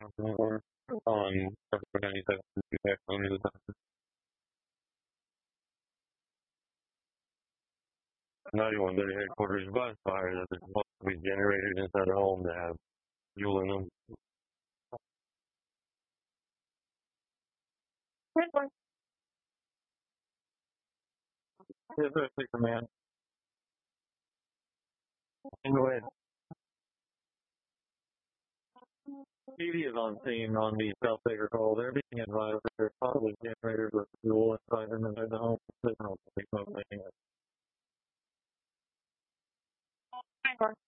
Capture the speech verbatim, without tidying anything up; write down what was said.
Or on ninety-seven only the time. Not even their headquarters bus fire that there's supposed to be generators inside the home to have fuel in them. Yes, sir, six man. Anyway, T V is on scene on the South Baker call. They're being advised that there's possibly generators with fuel inside them inside the home. There's no smoke making it.